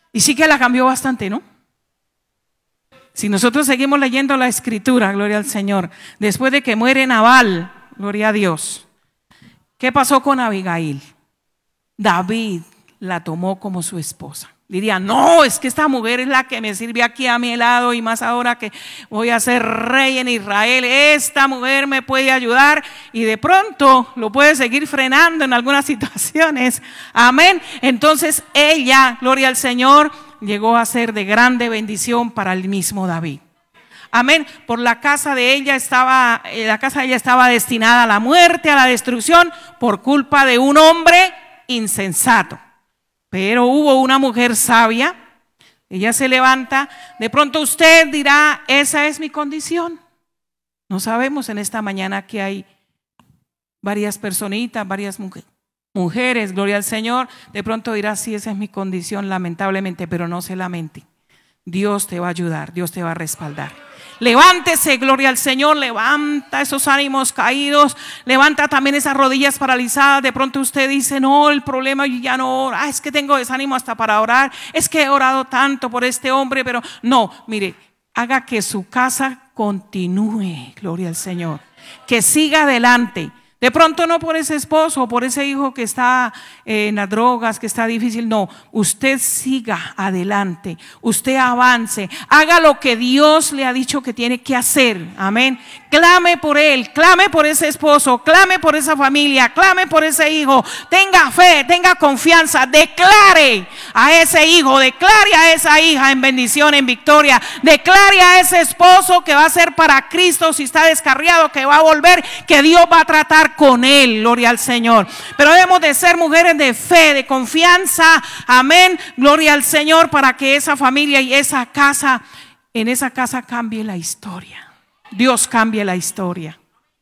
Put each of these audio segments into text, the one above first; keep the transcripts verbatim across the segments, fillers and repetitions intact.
Y sí que la cambió bastante, ¿no? Si nosotros seguimos leyendo la escritura, gloria al Señor, después de que muere Nabal, gloria a Dios, ¿qué pasó con Abigail? David la tomó como su esposa. Diría, no, es que esta mujer es la que me sirve aquí a mi lado y más ahora que voy a ser rey en Israel, esta mujer me puede ayudar, y de pronto lo puede seguir frenando en algunas situaciones. Amén. Entonces ella, gloria al Señor, llegó a ser de grande bendición para el mismo David. Amén. Por la casa de ella estaba, la casa de ella estaba destinada a la muerte, a la destrucción, por culpa de un hombre insensato. Pero hubo una mujer sabia, ella se levanta. De pronto usted dirá, esa es mi condición. No sabemos en esta mañana que hay varias personitas, varias mujeres. Mujeres, gloria al Señor, de pronto dirá, sí, esa es mi condición, lamentablemente, pero no se lamente. Dios te va a ayudar, Dios te va a respaldar. Levántese, gloria al Señor, levanta esos ánimos caídos, levanta también esas rodillas paralizadas. De pronto usted dice, no, el problema yo ya no oro, ah, es que tengo desánimo hasta para orar, es que he orado tanto por este hombre, pero no, mire, haga que su casa continúe, gloria al Señor, que siga adelante. De pronto no por ese esposo o por ese hijo que está eh, en las drogas, que está difícil, no, usted siga adelante, usted avance, haga lo que Dios le ha dicho que tiene que hacer, amén. Clame por él, clame por ese esposo, clame por esa familia, clame por ese hijo, tenga fe, tenga confianza, declare a ese hijo, declare a esa hija en bendición, en victoria, declare a ese esposo que va a ser para Cristo, si está descarriado, que va a volver, que Dios va a tratar con él, gloria al Señor. Pero debemos de ser mujeres de fe, de confianza, amén, gloria al Señor, para que esa familia y esa casa, en esa casa cambie la historia. Dios cambie la historia.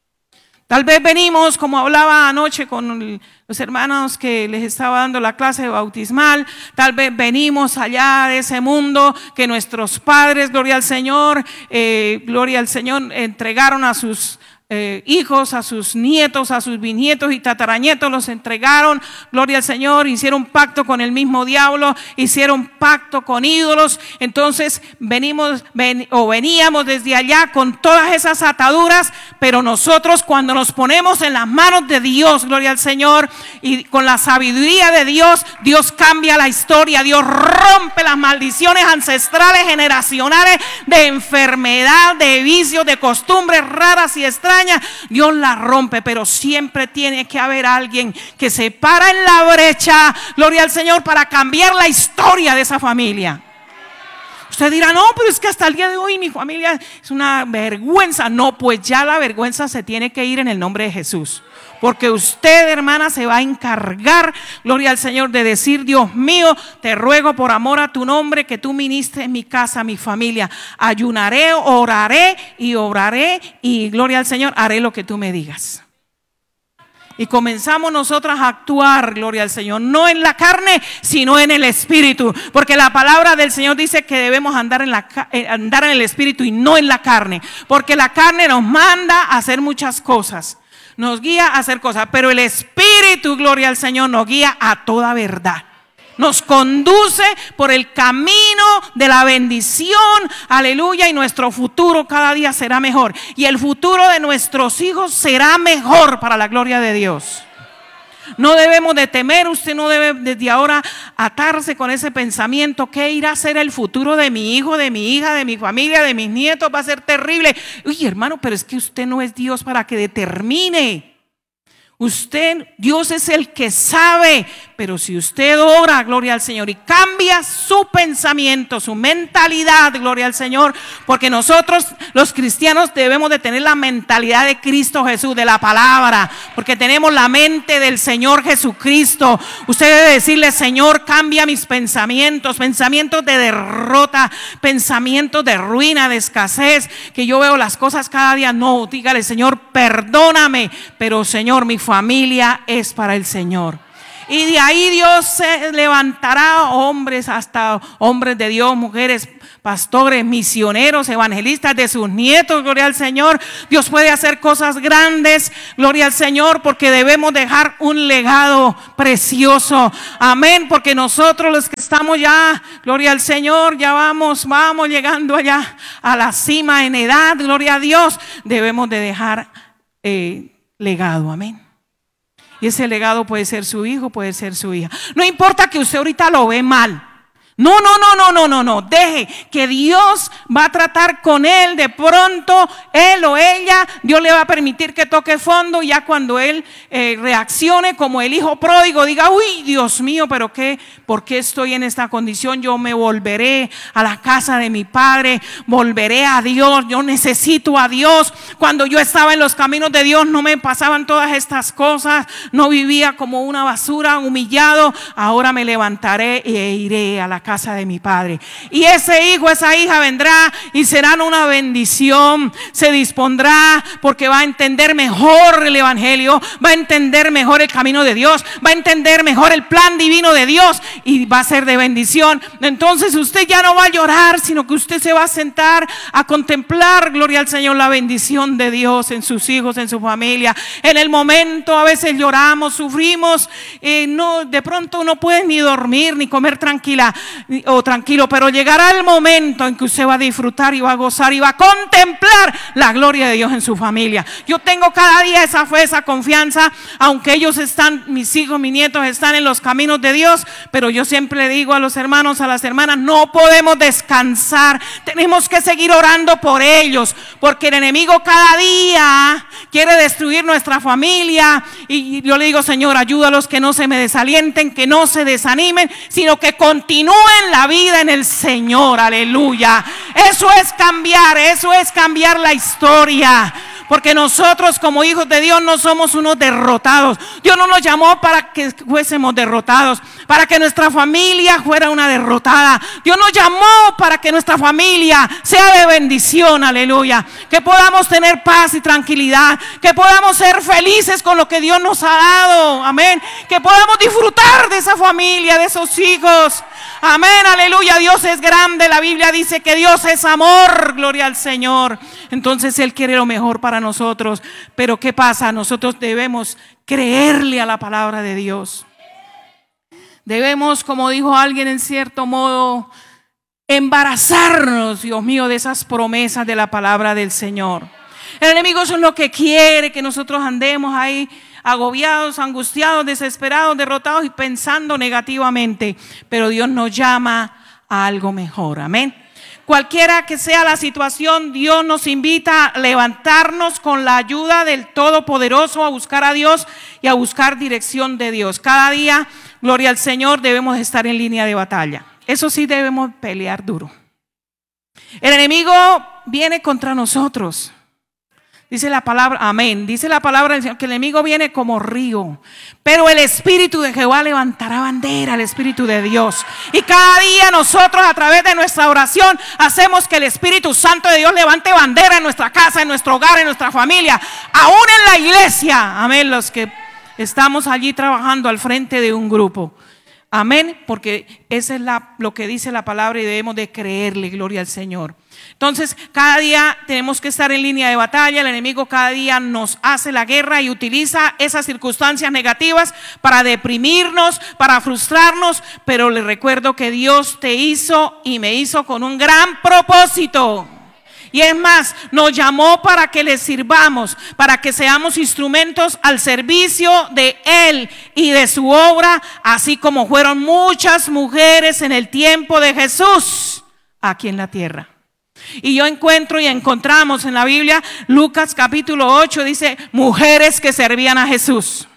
Tal vez venimos, como hablaba anoche con los hermanos que les estaba dando la clase bautismal, tal vez venimos allá de ese mundo que nuestros padres, gloria al Señor, eh, gloria al Señor, entregaron a sus Eh, hijos, a sus nietos, a sus bisnietos y tataranietos, los entregaron, gloria al Señor, hicieron pacto con el mismo diablo, hicieron pacto con ídolos. Entonces venimos ven, o veníamos desde allá con todas esas ataduras, pero nosotros cuando nos ponemos en las manos de Dios, gloria al Señor, y con la sabiduría de Dios, Dios cambia la historia, Dios rompe las maldiciones ancestrales, generacionales, de enfermedad, de vicios, de costumbres raras y extrañas. Dios la rompe, pero siempre tiene que haber alguien que se para en la brecha, gloria al Señor, para cambiar la historia de esa familia. Usted dirá, no, pero es que hasta el día de hoy mi familia es una vergüenza. No, pues ya la vergüenza se tiene que ir en el nombre de Jesús. Porque usted, hermana, se va a encargar, gloria al Señor, de decir, Dios mío, te ruego por amor a tu nombre que tú ministres mi casa, mi familia. Ayunaré, oraré y obraré y, gloria al Señor, haré lo que tú me digas. Y comenzamos nosotras a actuar, gloria al Señor, no en la carne, sino en el Espíritu. Porque la palabra del Señor dice que debemos andar en, la, andar en el Espíritu y no en la carne. Porque la carne nos manda a hacer muchas cosas, nos guía a hacer cosas, pero el Espíritu, gloria al Señor, nos guía a toda verdad. Nos conduce por el camino de la bendición, aleluya, y nuestro futuro cada día será mejor. Y el futuro de nuestros hijos será mejor para la gloria de Dios. No debemos de temer, usted no debe desde ahora atarse con ese pensamiento, ¿qué irá a ser el futuro de mi hijo, de mi hija, de mi familia, de mis nietos? Va a ser terrible. Uy, hermano, pero es que usted no es Dios para que determine. Usted, Dios es el que sabe, pero si usted ora, gloria al Señor, y cambia su pensamiento, su mentalidad, gloria al Señor, porque nosotros los cristianos debemos de tener la mentalidad de Cristo Jesús, de la palabra, porque tenemos la mente del Señor Jesucristo. Usted debe decirle, Señor, cambia mis pensamientos, pensamientos de derrota, pensamientos de ruina, de escasez, que yo veo las cosas cada día. No, dígale, Señor, perdóname, pero Señor, mi familia es para el Señor. Y de ahí Dios se levantará hombres, hasta hombres de Dios, mujeres, pastores, misioneros, evangelistas de sus nietos, gloria al Señor. Dios puede hacer cosas grandes, gloria al Señor, porque debemos dejar un legado precioso. Amén, porque nosotros los que estamos ya, gloria al Señor, ya vamos, vamos llegando allá a la cima en edad, gloria a Dios, debemos de dejar eh, legado, amén. Y ese legado puede ser su hijo, puede ser su hija. No importa que usted ahorita lo ve mal. No, no, no, no, no, no, no. Deje que Dios va a tratar con él. De pronto, él o ella, Dios le va a permitir que toque fondo. Y ya cuando él eh, reaccione como el hijo pródigo, diga, uy, Dios mío, pero qué, ¿por qué estoy en esta condición? Yo me volveré a la casa de mi padre, volveré a Dios. Yo necesito a Dios. Cuando yo estaba en los caminos de Dios, no me pasaban todas estas cosas. No vivía como una basura, humillado. Ahora me levantaré e iré a la casa de mi padre. Y ese hijo, esa hija vendrá y serán una bendición. Se dispondrá porque va a entender mejor el evangelio, va a entender mejor el camino de Dios, va a entender mejor el plan divino de Dios y va a ser de bendición. Entonces usted ya no va a llorar, sino que usted se va a sentar a contemplar, gloria al Señor, la bendición de Dios en sus hijos, en su familia. En el momento a veces lloramos, sufrimos, eh, no, de pronto no puede ni dormir ni comer tranquila o tranquilo, pero llegará el momento en que usted va a disfrutar y va a gozar y va a contemplar la gloria de Dios en su familia. Yo tengo cada día esa fe, esa confianza, aunque ellos están, mis hijos, mis nietos están en los caminos de Dios, pero yo siempre le digo a los hermanos, a las hermanas, no podemos descansar, tenemos que seguir orando por ellos, porque el enemigo cada día quiere destruir nuestra familia. Y yo le digo, Señor, ayúdalos, que no se me desalienten, que no se desanimen, sino que continúen la vida en el Señor. Aleluya. Eso es cambiar, eso es cambiar la historia. Porque nosotros como hijos de Dios no somos unos derrotados. Dios no nos llamó para que fuésemos derrotados, para que nuestra familia fuera una derrotada. Dios nos llamó para que nuestra familia sea de bendición, aleluya. Que podamos tener paz y tranquilidad, que podamos ser felices con lo que Dios nos ha dado, amén. Que podamos disfrutar de esa familia, de esos hijos, amén, aleluya. Dios es grande, la Biblia dice que Dios es amor, gloria al Señor. Entonces Él quiere lo mejor para nosotros, pero ¿qué pasa? Nosotros debemos creerle a la palabra de Dios. Debemos, como dijo alguien en cierto modo, embarazarnos, Dios mío, de esas promesas de la palabra del Señor. El enemigo eso es lo que quiere, que nosotros andemos ahí agobiados, angustiados, desesperados, derrotados y pensando negativamente, pero Dios nos llama a algo mejor, amén. Cualquiera que sea la situación, Dios nos invita a levantarnos con la ayuda del Todopoderoso, a buscar a Dios y a buscar dirección de Dios. Cada día, gloria al Señor, debemos estar en línea de batalla. Eso sí, debemos pelear duro. El enemigo viene contra nosotros. Dice la palabra, amén, dice la palabra del Señor que el enemigo viene como río, pero el Espíritu de Jehová levantará bandera, el Espíritu de Dios. Y cada día nosotros a través de nuestra oración hacemos que el Espíritu Santo de Dios levante bandera en nuestra casa, en nuestro hogar, en nuestra familia, aún en la iglesia, amén, los que estamos allí trabajando al frente de un grupo. Amén, porque esa es la, lo que dice la palabra y debemos de creerle, gloria al Señor. Entonces, cada día tenemos que estar en línea de batalla. El enemigo cada día nos hace la guerra y utiliza esas circunstancias negativas para deprimirnos, para frustrarnos. Pero le recuerdo que Dios te hizo y me hizo con un gran propósito. Y es más, nos llamó para que le sirvamos, para que seamos instrumentos al servicio de Él y de su obra, así como fueron muchas mujeres en el tiempo de Jesús aquí en la tierra. Y yo encuentro y encontramos en la Biblia, Lucas capítulo ocho, dice, mujeres que servían a Jesús.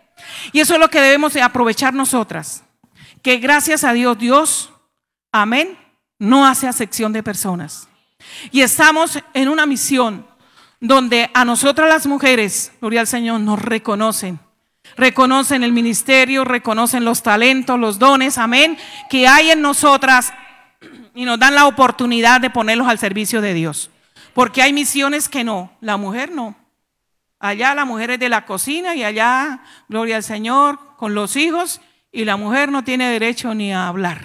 Y eso es lo que debemos de aprovechar nosotras, que gracias a Dios, Dios, amén, no hace acepción de personas. Y estamos en una misión donde a nosotras las mujeres, gloria al Señor, nos reconocen. Reconocen el ministerio, reconocen los talentos, los dones, amén, que hay en nosotras y nos dan la oportunidad de ponerlos al servicio de Dios. Porque hay misiones que no, la mujer no. Allá la mujer es de la cocina y allá, gloria al Señor, con los hijos, y la mujer no tiene derecho ni a hablar.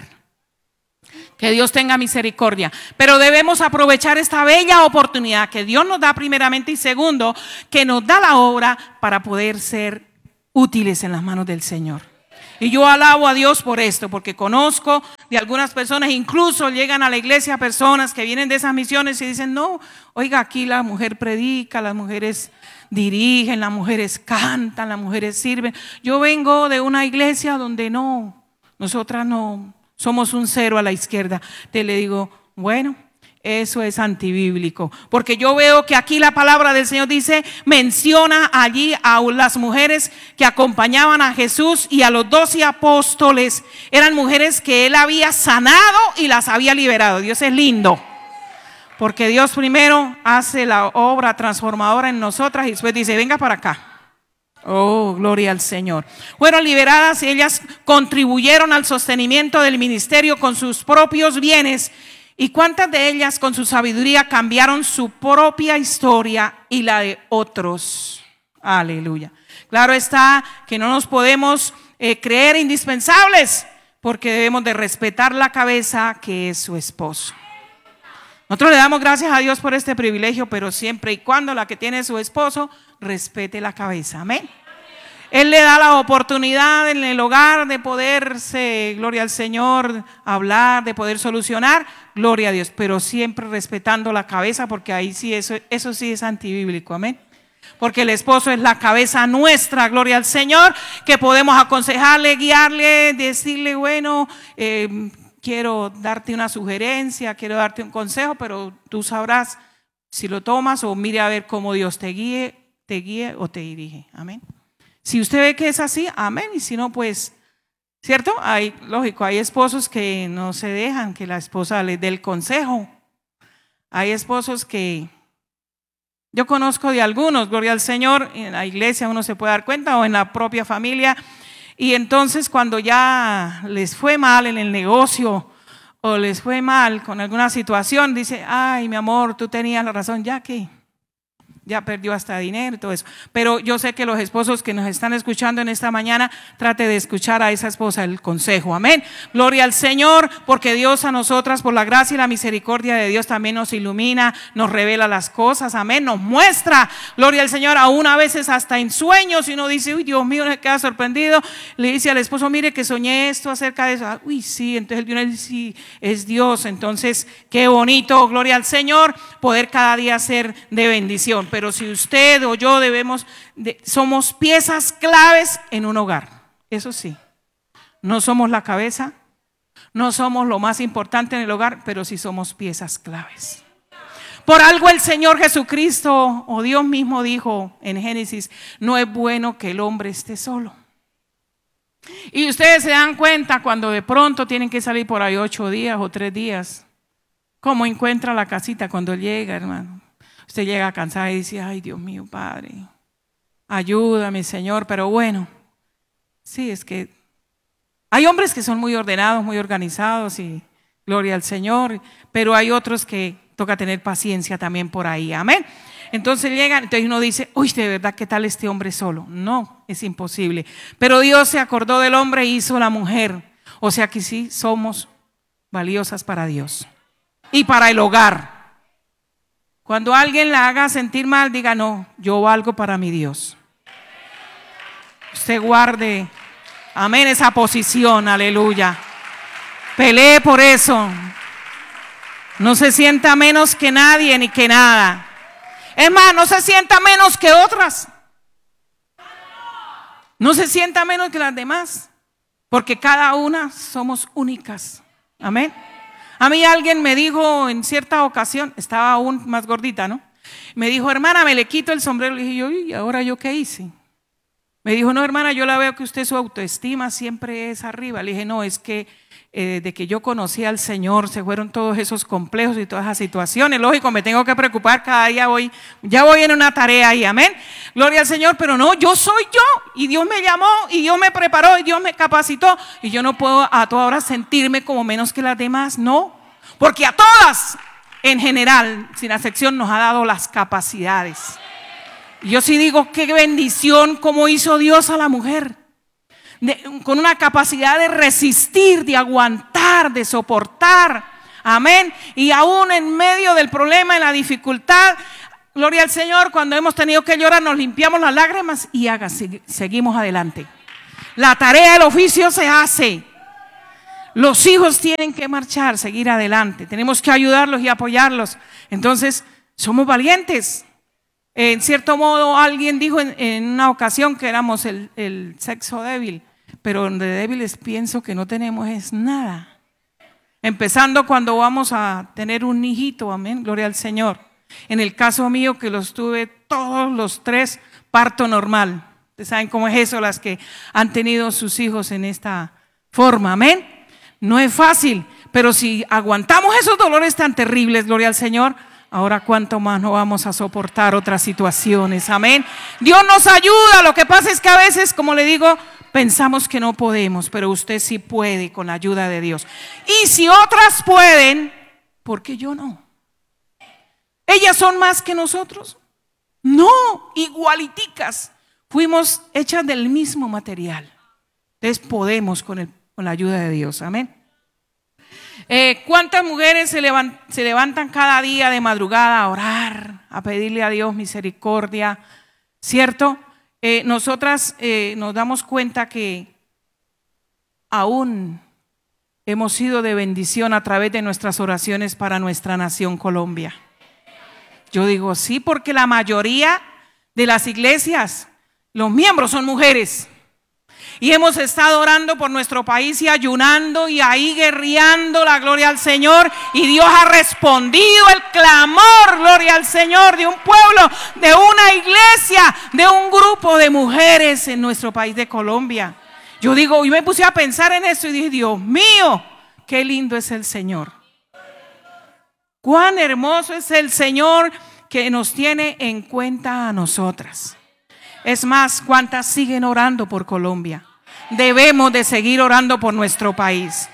Que Dios tenga misericordia. Pero debemos aprovechar esta bella oportunidad que Dios nos da primeramente y segundo, que nos da la obra para poder ser útiles en las manos del Señor. Y yo alabo a Dios por esto, porque conozco de algunas personas, incluso llegan a la iglesia personas que vienen de esas misiones y dicen, no, oiga, aquí la mujer predica, las mujeres dirigen, las mujeres cantan, las mujeres sirven. Yo vengo de una iglesia donde no, nosotras no, somos un cero a la izquierda. Te le digo, bueno, eso es antibíblico, porque yo veo que aquí la palabra del Señor dice, menciona allí a las mujeres que acompañaban a Jesús y a los doce apóstoles. Eran mujeres que Él había sanado y las había liberado. Dios es lindo, porque Dios primero hace la obra transformadora en nosotras y después dice, venga para acá. Oh, gloria al Señor. Fueron liberadas y ellas contribuyeron al sostenimiento del ministerio con sus propios bienes. ¿Y cuántas de ellas con su sabiduría cambiaron su propia historia y la de otros? Aleluya. Claro está que no nos podemos eh, creer indispensables, porque debemos de respetar la cabeza que es su esposo. Nosotros le damos gracias a Dios por este privilegio, pero siempre y cuando la que tiene su esposo respete la cabeza. Amén. Él le da la oportunidad en el hogar de poderse, gloria al Señor, hablar, de poder solucionar, gloria a Dios, pero siempre respetando la cabeza, porque ahí sí, eso, eso sí es antibíblico, amén. Porque el esposo es la cabeza nuestra, gloria al Señor, que podemos aconsejarle, guiarle, decirle, bueno, eh, quiero darte una sugerencia, quiero darte un consejo, pero tú sabrás si lo tomas o mire a ver cómo Dios te guíe, te guíe o te dirige, amén. Si usted ve que es así, amén, y si no, pues, ¿cierto? Hay, lógico, hay esposos que no se dejan que la esposa les dé el consejo. Hay esposos que, yo conozco de algunos, gloria al Señor, en la iglesia uno se puede dar cuenta o en la propia familia, y entonces cuando ya les fue mal en el negocio o les fue mal con alguna situación, dice, ay, mi amor, tú tenías la razón, ya que ya perdió hasta dinero y todo eso. Pero yo sé que los esposos que nos están escuchando en esta mañana, trate de escuchar a esa esposa el consejo, amén. Gloria al Señor, porque Dios a nosotras, por la gracia y la misericordia de Dios, también nos ilumina, nos revela las cosas, amén, nos muestra, gloria al Señor, aún a veces hasta en sueños, y uno dice, uy, Dios mío, se queda sorprendido, le dice al esposo, mire que soñé esto acerca de eso, ah, uy, sí, entonces el Dios sí es Dios, entonces qué bonito, gloria al Señor, poder cada día ser de bendición. Pero si usted o yo debemos, de, somos piezas claves en un hogar, eso sí, no somos la cabeza, no somos lo más importante en el hogar, pero sí somos piezas claves. Por algo el Señor Jesucristo o Dios mismo dijo en Génesis, no es bueno que el hombre esté solo. Y ustedes se dan cuenta cuando de pronto tienen que salir por ahí ocho días o tres días, cómo encuentra la casita cuando llega, hermano. Usted llega cansado y dice, ay, Dios mío, Padre, ayúdame, Señor. Pero bueno, sí, es que hay hombres que son muy ordenados, muy organizados y gloria al Señor, pero hay otros que toca tener paciencia también por ahí, amén. Entonces llegan, entonces uno dice, uy, de verdad, ¿qué tal este hombre solo? No, es imposible. Pero Dios se acordó del hombre e hizo la mujer. O sea que sí, somos valiosas para Dios y para el hogar. Cuando alguien la haga sentir mal, diga, no, yo valgo para mi Dios. Usted guarde, amén, esa posición, aleluya. Pelee por eso. No se sienta menos que nadie ni que nada. Es más, no se sienta menos que otras. No se sienta menos que las demás. Porque cada una somos únicas. Amén. A mí alguien me dijo en cierta ocasión, estaba aún más gordita, ¿no? Me dijo, hermana, me le quito el sombrero. Le dije yo, ¿y ahora yo qué hice? Me dijo, no, hermana, yo la veo que usted su autoestima siempre es arriba. Le dije, no, es que eh, de que yo conocí al Señor se fueron todos esos complejos y todas esas situaciones. Lógico, me tengo que preocupar, cada día voy, ya voy en una tarea ahí, amén. Gloria al Señor, pero no, yo soy yo y Dios me llamó y Dios me preparó y Dios me capacitó y yo no puedo a toda hora sentirme como menos que las demás, no. Porque a todas, en general, sin excepción, nos ha dado las capacidades. Yo sí digo, qué bendición como hizo Dios a la mujer, de, con una capacidad de resistir, de aguantar, de soportar, amén, y aún en medio del problema, en la dificultad, gloria al Señor, cuando hemos tenido que llorar nos limpiamos las lágrimas y haga, seguimos adelante. La tarea del oficio se hace. Los hijos tienen que marchar, seguir adelante, tenemos que ayudarlos y apoyarlos. Entonces somos valientes. En cierto modo, alguien dijo en, en una ocasión que éramos el, el sexo débil, pero de débiles pienso que no tenemos es nada. Empezando cuando vamos a tener un hijito, amén, gloria al Señor. En el caso mío, que los tuve todos los tres, parto normal. Ustedes saben cómo es eso, las que han tenido sus hijos en esta forma, amén. No es fácil, pero si aguantamos esos dolores tan terribles, gloria al Señor, ahora cuánto más no vamos a soportar otras situaciones, amén. Dios nos ayuda, lo que pasa es que a veces, como le digo, pensamos que no podemos, pero usted sí puede con la ayuda de Dios. Y si otras pueden, ¿por qué yo no? ¿Ellas son más que nosotros? No, igualiticas, fuimos hechas del mismo material. Entonces podemos con, el, con la ayuda de Dios, amén. Eh, ¿Cuántas mujeres se, levant, se levantan cada día de madrugada a orar, a pedirle a Dios misericordia? ¿Cierto? Eh, nosotras eh, nos damos cuenta que aún hemos sido de bendición a través de nuestras oraciones para nuestra nación Colombia. Yo digo sí, porque la mayoría de las iglesias, los miembros son mujeres. Y hemos estado orando por nuestro país y ayunando y ahí guerreando la gloria al Señor. Y Dios ha respondido el clamor, gloria al Señor, de un pueblo, de una iglesia, de un grupo de mujeres en nuestro país de Colombia. Yo digo, y me puse a pensar en eso y dije, Dios mío, qué lindo es el Señor. Cuán hermoso es el Señor que nos tiene en cuenta a nosotras. Es más, ¿cuántas siguen orando por Colombia? Debemos de seguir orando por nuestro país.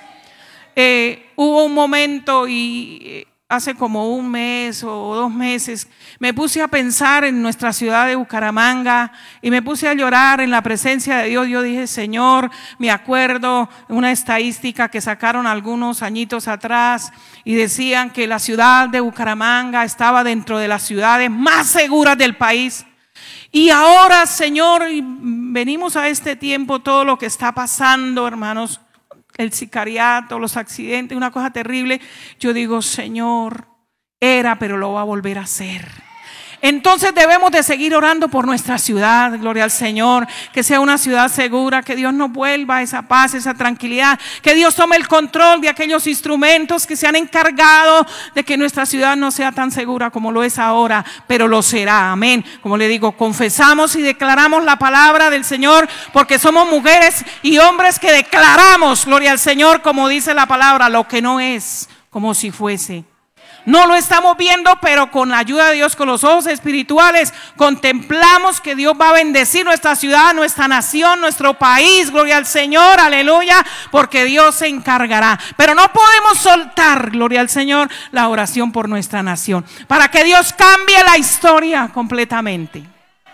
Eh, hubo un momento y hace como un mes o dos meses me puse a pensar en nuestra ciudad de Bucaramanga y me puse a llorar en la presencia de Dios. Yo dije, Señor, me acuerdo una estadística que sacaron algunos añitos atrás y decían que la ciudad de Bucaramanga estaba dentro de las ciudades más seguras del país. Y ahora, Señor, venimos a este tiempo, todo lo que está pasando, hermanos, el sicariato, los accidentes, una cosa terrible. Yo digo, Señor, era, pero lo va a volver a hacer. Entonces debemos de seguir orando por nuestra ciudad, gloria al Señor, que sea una ciudad segura, que Dios nos vuelva a esa paz, esa tranquilidad, que Dios tome el control de aquellos instrumentos que se han encargado de que nuestra ciudad no sea tan segura como lo es ahora, pero lo será, amén. Como le digo, confesamos y declaramos la palabra del Señor, porque somos mujeres y hombres que declaramos, gloria al Señor, como dice la palabra, lo que no es, como si fuese. No lo estamos viendo, pero con la ayuda de Dios, con los ojos espirituales, contemplamos que Dios va a bendecir nuestra ciudad, nuestra nación, nuestro país, gloria al Señor, aleluya, porque Dios se encargará. Pero no podemos soltar, gloria al Señor, la oración por nuestra nación, para que Dios cambie la historia completamente.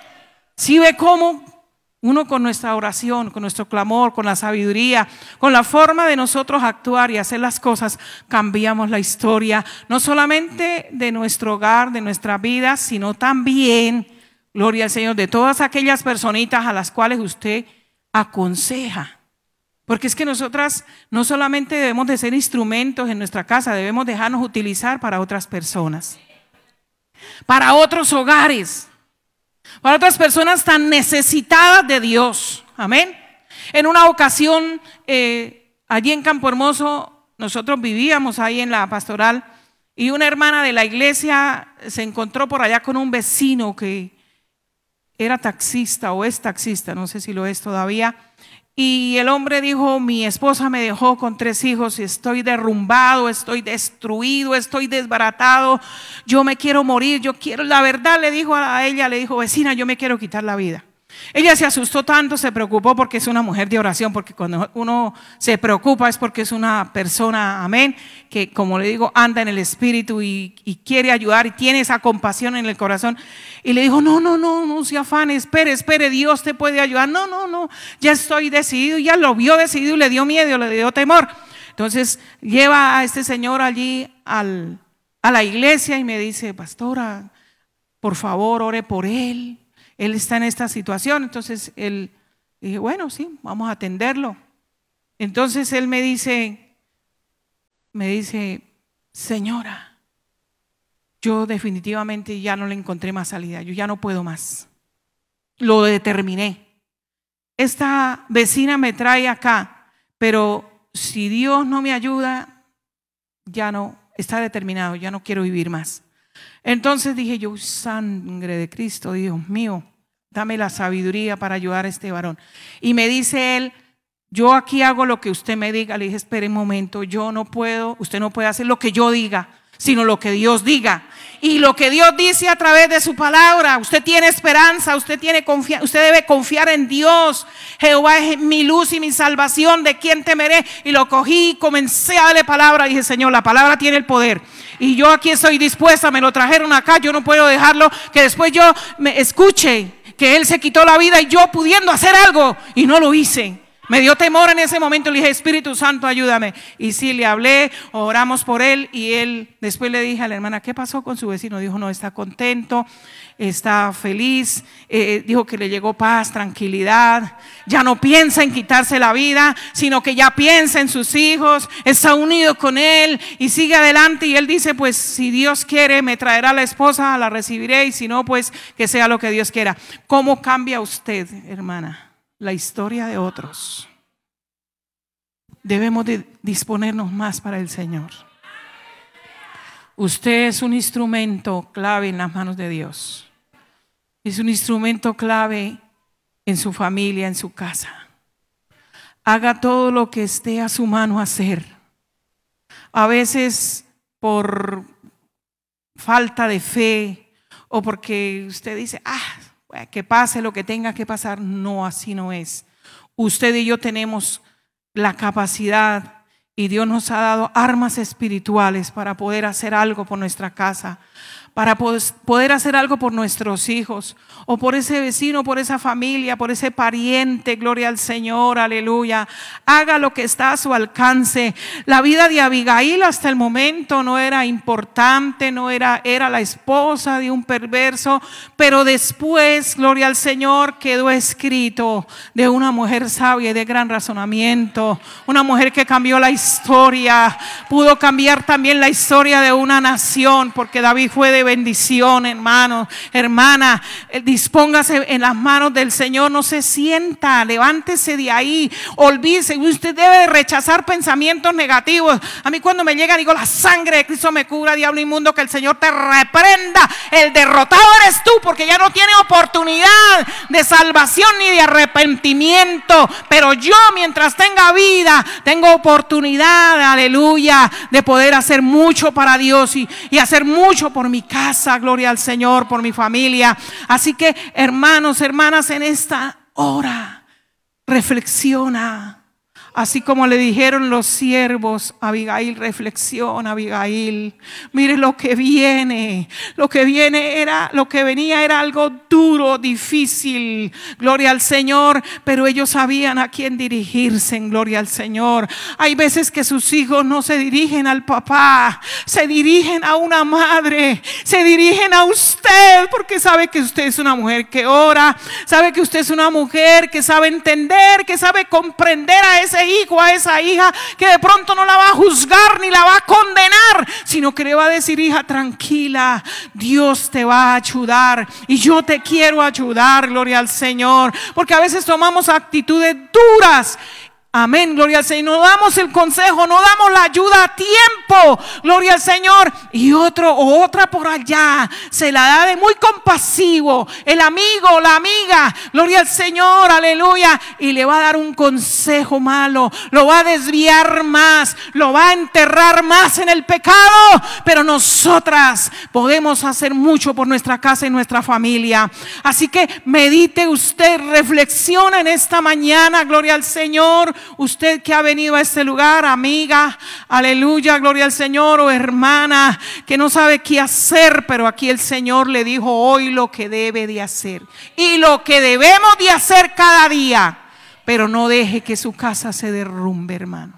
¿Sí ve cómo? Uno con nuestra oración, con nuestro clamor, con la sabiduría, con la forma de nosotros actuar y hacer las cosas, cambiamos la historia, no solamente de nuestro hogar, de nuestra vida, sino también, gloria al Señor, de todas aquellas personitas a las cuales usted aconseja. Porque es que nosotras no solamente debemos de ser instrumentos en nuestra casa, debemos dejarnos utilizar para otras personas, para otros hogares, para otras personas tan necesitadas de Dios, amén. En una ocasión, eh, allí en Campo Hermoso, nosotros vivíamos ahí en la pastoral y una hermana de la iglesia se encontró por allá con un vecino que era taxista o es taxista, no sé si lo es todavía. Y el hombre dijo, mi esposa me dejó con tres hijos y estoy derrumbado, estoy destruido, estoy desbaratado, yo me quiero morir, yo quiero, la verdad le dijo a ella, le dijo, vecina, yo me quiero quitar la vida. Ella se asustó tanto, se preocupó porque es una mujer de oración, porque cuando uno se preocupa es porque es una persona, amén, que como le digo, anda en el espíritu y, y quiere ayudar y tiene esa compasión en el corazón. Y le dijo, no, no, no, no se afane, espere, espere, Dios te puede ayudar. No, no, no, ya estoy decidido. Ya lo vio decidido y le dio miedo, le dio temor. Entonces lleva a este señor allí al, a la iglesia y me dice, pastora, por favor, ore por él. Él está en esta situación. Entonces él, dije, bueno, sí, vamos a atenderlo. Entonces él me dice, me dice, señora, yo definitivamente ya no le encontré más salida, yo ya no puedo más. Lo determiné. Esta vecina me trae acá, pero si Dios no me ayuda, ya no, está determinado, ya no quiero vivir más. Entonces dije yo, sangre de Cristo, Dios mío, dame la sabiduría para ayudar a este varón. Y me dice él, yo aquí hago lo que usted me diga. Le dije, espere un momento, yo no puedo, usted no puede hacer lo que yo diga, sino lo que Dios diga. Y lo que Dios dice a través de su palabra, usted tiene esperanza, usted tiene confianza, usted debe confiar en Dios. Jehová es mi luz y mi salvación, ¿de quién temeré? Y lo cogí y comencé a darle palabra. Dije, Señor, la palabra tiene el poder. Y yo aquí estoy dispuesta, me lo trajeron acá, yo no puedo dejarlo, que después yo me escuche que él se quitó la vida y yo pudiendo hacer algo y no lo hice. Me dio temor en ese momento, le dije, Espíritu Santo, ayúdame. Y sí, le hablé, oramos por él y él, después le dije a la hermana, ¿qué pasó con su vecino? Dijo, no, está contento, está feliz, eh, dijo que le llegó paz, tranquilidad, ya no piensa en quitarse la vida, sino que ya piensa en sus hijos, está unido con él y sigue adelante. Y él dice, pues si Dios quiere me traerá la esposa, la recibiré, y si no, pues que sea lo que Dios quiera. ¿Cómo cambia usted, hermana, la historia de otros? Debemos de disponernos más para el Señor. Usted es un instrumento clave en las manos de Dios. Es un instrumento clave en su familia, en su casa. Haga todo lo que esté a su mano hacer. A veces por falta de fe o porque usted dice, ah, que pase lo que tenga que pasar. No, así no es. Usted y yo tenemos la capacidad y Dios nos ha dado armas espirituales para poder hacer algo por nuestra casa, para poder hacer algo por nuestros hijos o por ese vecino, por esa familia, por ese pariente. Gloria al Señor, aleluya. Haga lo que está a su alcance. La vida de Abigail hasta el momento no era importante, no era, era la esposa de un perverso, pero después, gloria al Señor, quedó escrito de una mujer sabia y de gran razonamiento, una mujer que cambió la historia, pudo cambiar también la historia de una nación, porque David fue de bendición, hermano, hermana. Dispóngase en las manos del Señor, no se sienta, levántese de ahí, olvídese. Usted debe rechazar pensamientos negativos. A mí cuando me llega digo, la sangre de Cristo me cubra, diablo inmundo, que el Señor te reprenda. El derrotado eres tú, porque ya no tiene oportunidad de salvación ni de arrepentimiento, pero yo mientras tenga vida tengo oportunidad, aleluya, de poder hacer mucho para Dios y, y hacer mucho por mi casa, gloria al Señor, por mi familia. Así que, hermanos, hermanas, en esta hora reflexiona. Así como le dijeron los siervos a Abigail, reflexiona, Abigail. Mire lo que viene. Lo que viene era, lo que venía era algo duro, difícil. Gloria al Señor. Pero ellos sabían a quién dirigirse, en gloria al Señor. Hay veces que sus hijos no se dirigen al papá, se dirigen a una madre, se dirigen a usted, porque sabe que usted es una mujer que ora, sabe que usted es una mujer que sabe entender, que sabe comprender a ese hijo, a esa hija, que de pronto no la va a juzgar ni la va a condenar, sino que le va a decir, hija, tranquila, Dios te va a ayudar y yo te quiero ayudar, gloria al Señor. Porque a veces tomamos actitudes duras Amén, gloria al Señor. No damos el consejo, no damos la ayuda a tiempo, gloria al Señor. Y otro o otra por allá se la da de muy compasivo, el amigo o la amiga, gloria al Señor, aleluya. Y le va a dar un consejo malo, lo va a desviar más, lo va a enterrar más en el pecado. Pero nosotras podemos hacer mucho por nuestra casa y nuestra familia. Así que medite usted, reflexiona en esta mañana, gloria al Señor. Usted que ha venido a este lugar, amiga, aleluya, gloria al Señor, o hermana que no sabe qué hacer, pero aquí el Señor le dijo hoy lo que debe de hacer y lo que debemos de hacer cada día. Pero no deje que su casa se derrumbe, hermano.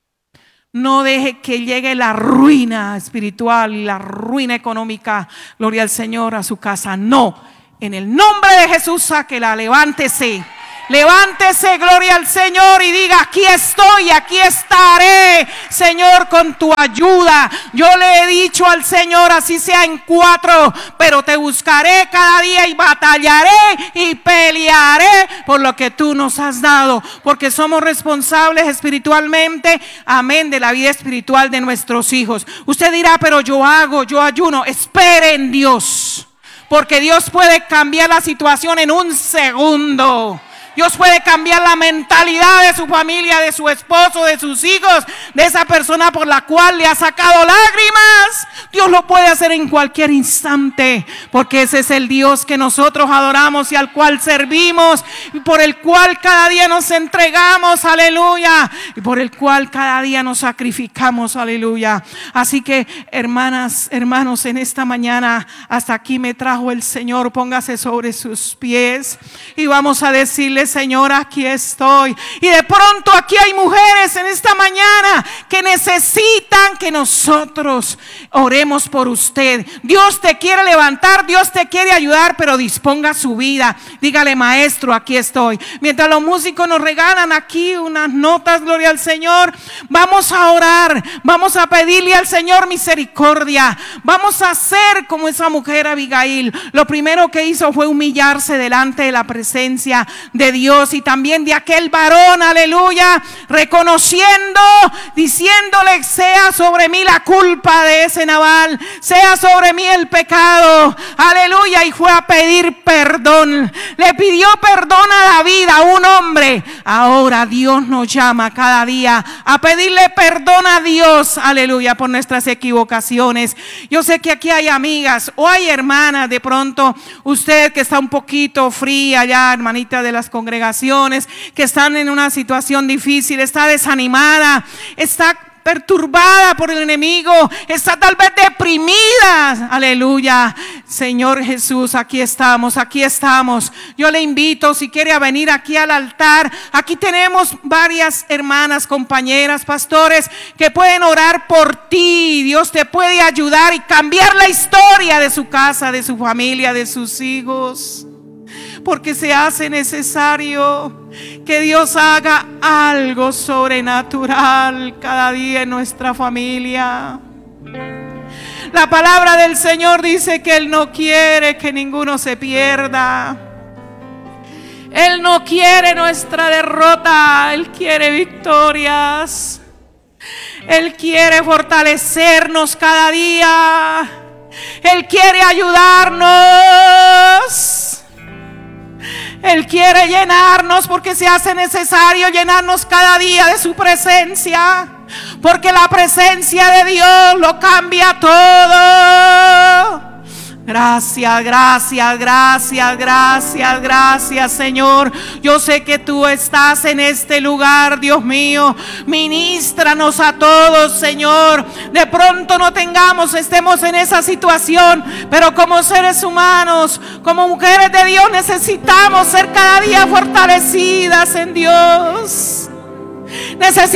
No deje que llegue la ruina espiritual y la ruina económica, gloria al Señor, a su casa. No, en el nombre de Jesús, sáquela, levántese. Levántese, gloria al Señor, y diga: aquí estoy, aquí estaré, Señor, con tu ayuda. Yo le he dicho al Señor, así sea en cuatro, pero te buscaré cada día y batallaré y pelearé por lo que tú nos has dado, porque somos responsables espiritualmente, amén, de la vida espiritual de nuestros hijos. Usted dirá: pero yo hago, yo ayuno. Espere en Dios, porque Dios puede cambiar la situación en un segundo. Dios puede cambiar la mentalidad de su familia, de su esposo, de sus hijos, de esa persona por la cual le ha sacado lágrimas. Dios lo puede hacer en cualquier instante, porque ese es el Dios que nosotros adoramos y al cual servimos, y por el cual cada día nos entregamos, aleluya, y por el cual cada día nos sacrificamos, aleluya. Así que, hermanas, hermanos, en esta mañana hasta aquí me trajo el Señor. Póngase sobre sus pies y vamos a decirle: Señor, aquí estoy. Y de pronto aquí hay mujeres en esta mañana que necesitan que nosotros oremos por usted. Dios te quiere levantar, Dios te quiere ayudar, pero disponga su vida. Dígale: maestro, aquí estoy. Mientras los músicos nos regalan aquí unas notas, gloria al Señor, vamos a orar, vamos a pedirle al Señor misericordia. Vamos a hacer como esa mujer Abigail. Lo primero que hizo fue humillarse delante de la presencia de Dios y también de aquel varón, aleluya, reconociendo, diciéndole: sea sobre mí la culpa de ese Nabal, sea sobre mí el pecado, aleluya. Y fue a pedir perdón, le pidió perdón a David, a un hombre. Ahora Dios nos llama cada día a pedirle perdón a Dios, aleluya, por nuestras equivocaciones. Yo sé que aquí hay amigas o hay hermanas, de pronto usted que está un poquito fría ya, hermanita de las congregaciones, que están en una situación difícil, está desanimada, está perturbada por el enemigo, está tal vez deprimida, aleluya. Señor Jesús, aquí estamos, aquí estamos. Yo le invito, si quiere, a venir aquí al altar. Aquí tenemos varias hermanas, compañeras, pastores que pueden orar por ti. Dios te puede ayudar y cambiar la historia de su casa, de su familia, de sus hijos, porque se hace necesario que Dios haga algo sobrenatural cada día en nuestra familia. La palabra del Señor dice que Él no quiere que ninguno se pierda. Él no quiere nuestra derrota, Él quiere victorias. Él quiere fortalecernos cada día. Él quiere ayudarnos. Él quiere llenarnos, porque se hace necesario llenarnos cada día de su presencia, porque la presencia de Dios lo cambia todo. Gracias, gracias, gracias, gracias, gracias, Señor. Yo sé que tú estás en este lugar, Dios mío. Ministranos a todos, Señor. De pronto no tengamos, estemos en esa situación, pero como seres humanos, como mujeres de Dios, necesitamos ser cada día fortalecidas en Dios. Necesitamos